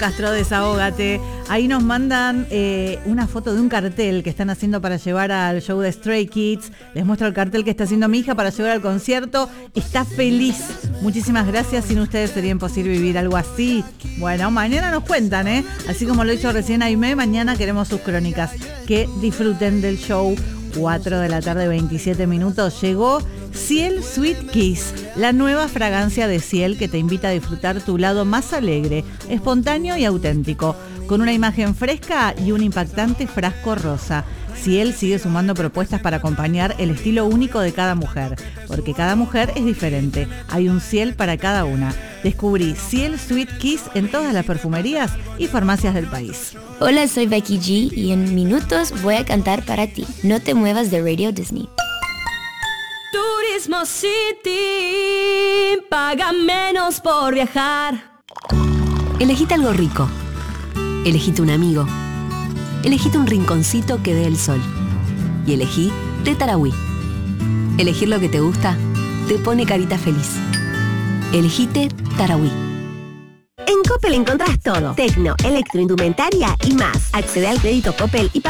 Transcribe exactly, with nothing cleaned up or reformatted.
Castro, desahógate. Ahí nos mandan eh, una foto de un cartel que están haciendo para llevar al show de Stray Kids. Les muestro el cartel que está haciendo mi hija para llevar al concierto. Está feliz. Muchísimas gracias. Sin ustedes sería imposible vivir algo así. Bueno, mañana nos cuentan, ¿eh? Así como lo hizo recién Aimé, mañana queremos sus crónicas. Que disfruten del show. cuatro de la tarde, veintisiete minutos. Llegó Ciel Sweet Kiss, la nueva fragancia de Ciel que te invita a disfrutar tu lado más alegre, espontáneo y auténtico, con una imagen fresca y un impactante frasco rosa. Ciel sigue sumando propuestas para acompañar el estilo único de cada mujer, porque cada mujer es diferente. Hay un Ciel para cada una. Descubrí Ciel Sweet Kiss en todas las perfumerías y farmacias del país. Hola, soy Becky G y en minutos voy a cantar para ti. No te muevas de Radio Disney. Turismo City, paga menos por viajar. Elegite algo rico. Elegite un amigo. Elegite un rinconcito que dé el sol. Y elegí Té Tarahui. Elegir lo que te gusta te pone carita feliz. Elegite Tarahui. En Coppel encontrás todo. Tecno, electroindumentaria y más. Accede al crédito Coppel y paga